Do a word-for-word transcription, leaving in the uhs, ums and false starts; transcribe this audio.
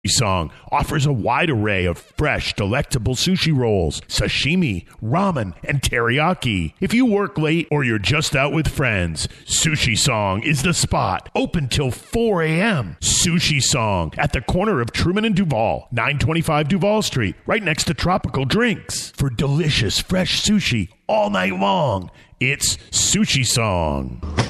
Song offers a wide array of fresh, delectable sushi rolls, sashimi, ramen, and teriyaki. If you work late or you're just out with friends, Sushi Song is the spot. Open till four a.m. Sushi Song at the corner of Truman and Duval, nine twenty-five Duval Street, right next to Tropical Drinks. For delicious, fresh sushi all night long, it's Sushi Song.